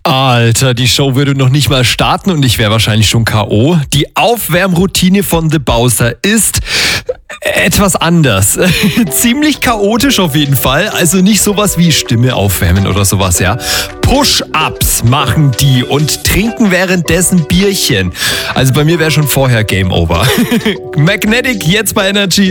Alter, die Show würde noch nicht mal starten und ich wäre wahrscheinlich schon K.O. Die Aufwärmroutine von The Bowser ist etwas anders. Ziemlich chaotisch auf jeden Fall. Also nicht sowas wie Stimme aufwärmen oder sowas, ja. Push-Ups machen die und trinken währenddessen Bierchen. Also bei mir wäre schon vorher Game Over. Magnetic jetzt bei Energy.